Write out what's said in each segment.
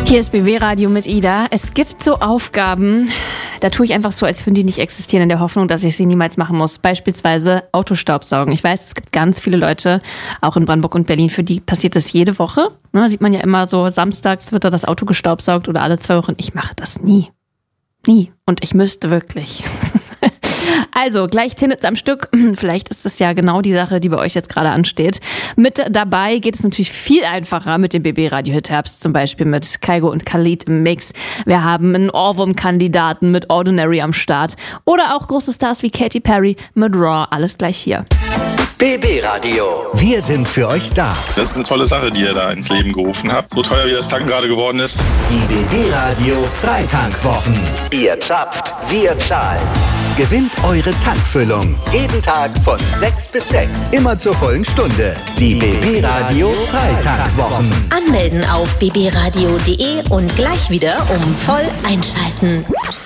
Hier ist BB Radio mit Ida. Es gibt so Aufgaben, da tue ich einfach so, als würden die nicht existieren, in der Hoffnung, dass ich sie niemals machen muss. Beispielsweise Autostaubsaugen. Ich weiß, es gibt ganz viele Leute, auch in Brandenburg und Berlin, für die passiert das jede Woche. Ne, sieht man ja immer so, samstags wird da das Auto gestaubsaugt oder alle 2 Wochen. Ich mache das nie. Nie. Und ich müsste wirklich. Also, gleich 10 Hits am Stück. Vielleicht ist es ja genau die Sache, die bei euch jetzt gerade ansteht. Mit dabei geht es natürlich viel einfacher mit dem BB Radio Hit Herbst, zum Beispiel mit Kygo und Khalid im Mix. Wir haben einen Ohrwurm-Kandidaten mit Ordinary am Start. Oder auch große Stars wie Katy Perry mit Raw. Alles gleich hier. BB Radio. Wir sind für euch da. Das ist eine tolle Sache, die ihr da ins Leben gerufen habt. So teuer wie das Tanken gerade geworden ist. Die BB Radio Freitankwwochen. Ihr zapft, wir zahlen. Gewinnt eure Tankfüllung. Jeden Tag von 6 bis 6. Immer zur vollen Stunde. Die BB Radio Freitankwwochen. Anmelden auf bbradio.de und gleich wieder voll einschalten.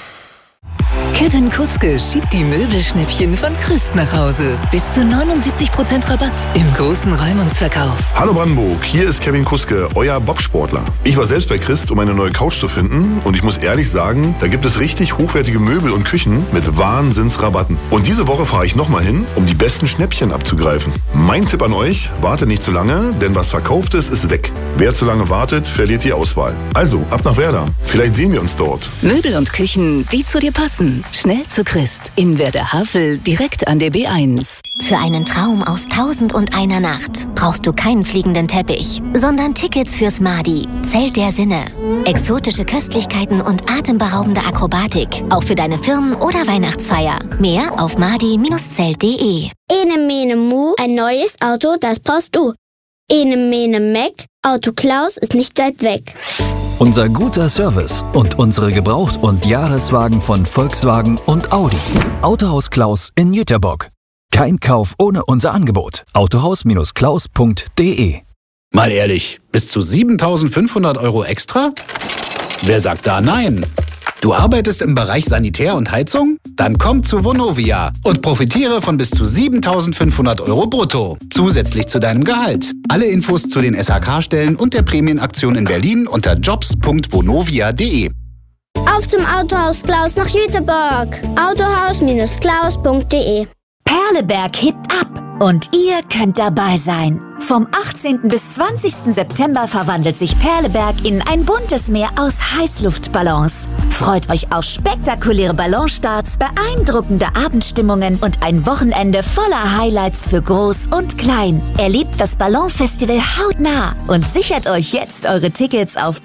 Kevin Kuske schiebt die Möbelschnäppchen von Christ nach Hause. Bis zu 79% Rabatt im großen Räumungsverkauf. Hallo Brandenburg, hier ist Kevin Kuske, euer Bobsportler. Ich war selbst bei Christ, um eine neue Couch zu finden, und ich muss ehrlich sagen, da gibt es richtig hochwertige Möbel und Küchen mit Wahnsinnsrabatten. Und diese Woche fahre ich nochmal hin, um die besten Schnäppchen abzugreifen. Mein Tipp an euch, wartet nicht zu lange, denn was verkauft ist weg. Wer zu lange wartet, verliert die Auswahl. Also, ab nach Werder. Vielleicht sehen wir uns dort. Möbel und Küchen, die zu dir passen. Schnell zu Christ. In Werder-Havel, direkt an der B1. Für einen Traum aus 1001 Nacht brauchst du keinen fliegenden Teppich, sondern Tickets fürs Madi, Zelt der Sinne. Exotische Köstlichkeiten und atemberaubende Akrobatik, auch für deine Firmen- oder Weihnachtsfeier. Mehr auf madi-zelt.de. Ene Mene Mu, ein neues Auto, das brauchst du. Ene Mene Meck, Auto Klaus ist nicht weit weg. Unser guter Service und unsere Gebraucht- und Jahreswagen von Volkswagen und Audi. Autohaus Klaus in Jüterbock. Kein Kauf ohne unser Angebot. Autohaus-klaus.de. Mal ehrlich, bis zu 7.500 € extra? Wer sagt da nein? Du arbeitest im Bereich Sanitär und Heizung? Dann komm zu Vonovia und profitiere von bis zu 7.500 € brutto. Zusätzlich zu deinem Gehalt. Alle Infos zu den SHK-Stellen und der Prämienaktion in Berlin unter jobs.vonovia.de. Auf zum Autohaus Klaus nach Jüterbock. Autohaus-klaus.de. Perleberg hebt ab und ihr könnt dabei sein. Vom 18. bis 20. September verwandelt sich Perleberg in ein buntes Meer aus Heißluftballons. Freut euch auf spektakuläre Ballonstarts, beeindruckende Abendstimmungen und ein Wochenende voller Highlights für Groß und Klein. Erlebt das Ballonfestival hautnah und sichert euch jetzt eure Tickets auf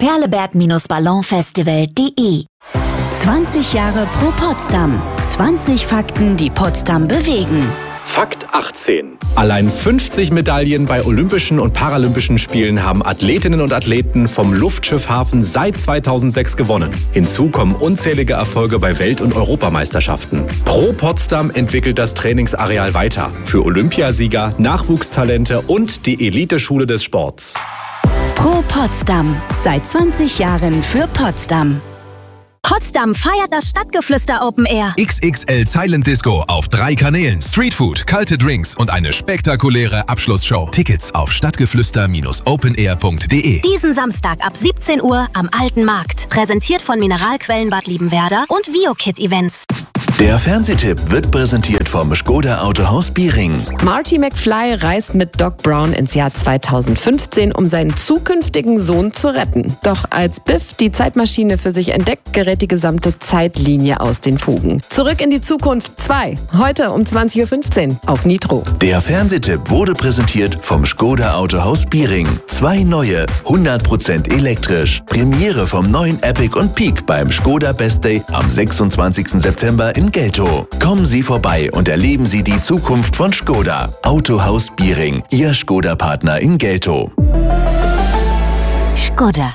perleberg-ballonfestival.de. 20 Jahre pro Potsdam. 20 Fakten, die Potsdam bewegen. Fakt 18. Allein 50 Medaillen bei Olympischen und Paralympischen Spielen haben Athletinnen und Athleten vom Luftschiffhafen seit 2006 gewonnen. Hinzu kommen unzählige Erfolge bei Welt- und Europameisterschaften. Pro Potsdam entwickelt das Trainingsareal weiter. Für Olympiasieger, Nachwuchstalente und die Eliteschule des Sports. Pro Potsdam. Seit 20 Jahren für Potsdam. Potsdam feiert das Stadtgeflüster Open Air. XXL Silent Disco auf 3 Kanälen, Streetfood, kalte Drinks und eine spektakuläre Abschlussshow. Tickets auf stadtgeflüster-openair.de. Diesen Samstag ab 17 Uhr am Alten Markt. Präsentiert von Mineralquellen Bad Liebenwerda und VioKid Events. Der Fernsehtipp wird präsentiert vom Škoda Autohaus Biering. Marty McFly reist mit Doc Brown ins Jahr 2015, um seinen zukünftigen Sohn zu retten. Doch als Biff die Zeitmaschine für sich entdeckt, gerät die gesamte Zeitlinie aus den Fugen. Zurück in die Zukunft 2. Heute um 20.15 Uhr auf Nitro. Der Fernsehtipp wurde präsentiert vom Škoda Autohaus Biering. 2 neue, 100% elektrisch. Premiere vom neuen Epic und Peak beim Škoda Best Day am 26. September in Geltow. Kommen Sie vorbei und erleben Sie die Zukunft von Škoda. Autohaus Biering, Ihr Škoda-Partner in Geltow. Škoda.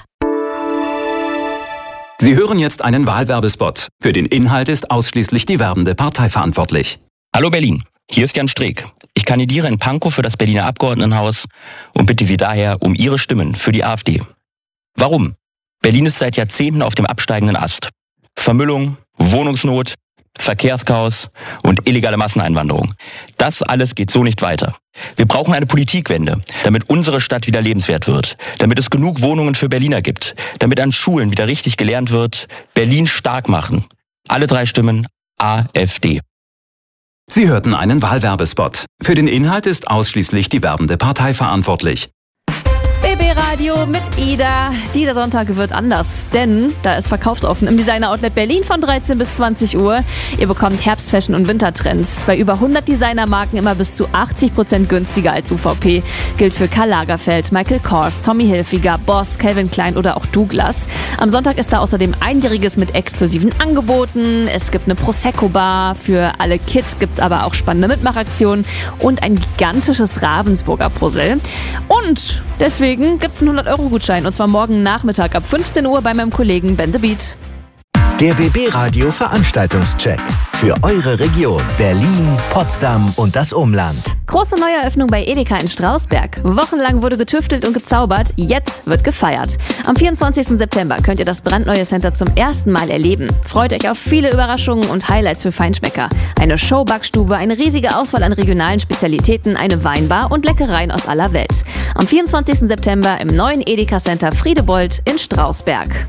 Sie hören jetzt einen Wahlwerbespot. Für den Inhalt ist ausschließlich die werbende Partei verantwortlich. Hallo Berlin, hier ist Jan Streeck. Ich kandidiere in Pankow für das Berliner Abgeordnetenhaus und bitte Sie daher um Ihre Stimmen für die AfD. Warum? Berlin ist seit Jahrzehnten auf dem absteigenden Ast. Vermüllung, Wohnungsnot, Verkehrschaos und illegale Masseneinwanderung. Das alles geht so nicht weiter. Wir brauchen eine Politikwende, damit unsere Stadt wieder lebenswert wird, damit es genug Wohnungen für Berliner gibt, damit an Schulen wieder richtig gelernt wird, Berlin stark machen. Alle 3 Stimmen AfD. Sie hörten einen Wahlwerbespot. Für den Inhalt ist ausschließlich die werbende Partei verantwortlich. BB Radio mit Ida. Dieser Sonntag wird anders, denn da ist verkaufsoffen im Designer Outlet Berlin von 13 bis 20 Uhr. Ihr bekommt Herbstfashion und Wintertrends. Bei über 100 Designermarken immer bis zu 80% günstiger als UVP. Gilt für Karl Lagerfeld, Michael Kors, Tommy Hilfiger, Boss, Calvin Klein oder auch Douglas. Am Sonntag ist da außerdem Einjähriges mit exklusiven Angeboten. Es gibt eine Prosecco-Bar. Für alle Kids gibt es aber auch spannende Mitmachaktionen und ein gigantisches Ravensburger Puzzle. Und deswegen gibt es einen 100-Euro-Gutschein und zwar morgen Nachmittag ab 15 Uhr bei meinem Kollegen Ben the Beat. Der BB Radio Veranstaltungscheck für eure Region Berlin, Potsdam und das Umland. Große Neueröffnung bei Edeka in Strausberg. Wochenlang wurde getüftelt und gezaubert, jetzt wird gefeiert. Am 24. September könnt ihr das brandneue Center zum ersten Mal erleben. Freut euch auf viele Überraschungen und Highlights für Feinschmecker. Eine Showbackstube, eine riesige Auswahl an regionalen Spezialitäten, eine Weinbar und Leckereien aus aller Welt. Am 24. September im neuen Edeka Center Friedebold in Strausberg.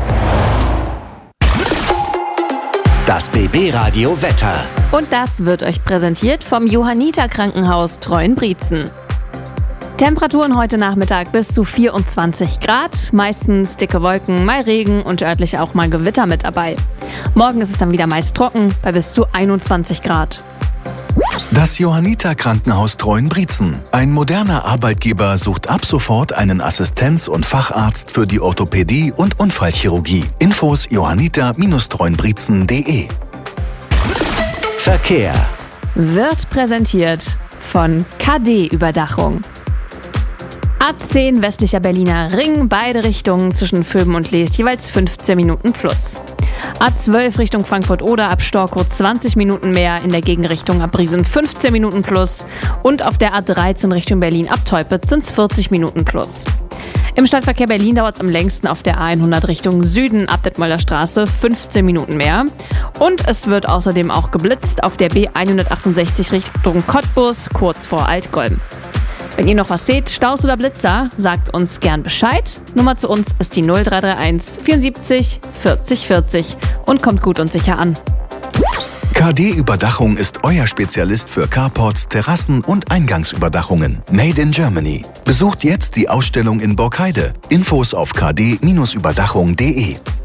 Das BB Radio Wetter. Und das wird euch präsentiert vom Johanniter Krankenhaus Treuenbrietzen. Temperaturen heute Nachmittag bis zu 24 Grad, meistens dicke Wolken, mal Regen und örtlich auch mal Gewitter mit dabei. Morgen ist es dann wieder meist trocken bei bis zu 21 Grad. Das Johanniter Krankenhaus Treuenbrietzen. Ein moderner Arbeitgeber sucht ab sofort einen Assistenz- und Facharzt für die Orthopädie und Unfallchirurgie. Infos johanniter-treuenbrietzen.de. Verkehr wird präsentiert von KD-Überdachung. A10 westlicher Berliner Ring, beide Richtungen zwischen Vöben und Lees jeweils 15 Minuten plus. A12 Richtung Frankfurt-Oder ab Storkow 20 Minuten mehr, in der Gegenrichtung ab Briesen 15 Minuten plus und auf der A13 Richtung Berlin ab Teupitz sind es 40 Minuten plus. Im Stadtverkehr Berlin dauert es am längsten auf der A100 Richtung Süden ab Detmolder Straße 15 Minuten mehr. Und es wird außerdem auch geblitzt auf der B168 Richtung Cottbus kurz vor Altgolm. Wenn ihr noch was seht, Staus oder Blitzer, sagt uns gern Bescheid. Nummer zu uns ist die 0331 74 40 40 und kommt gut und sicher an. KD-Überdachung ist euer Spezialist für Carports, Terrassen und Eingangsüberdachungen. Made in Germany. Besucht jetzt die Ausstellung in Borkheide. Infos auf kd-überdachung.de.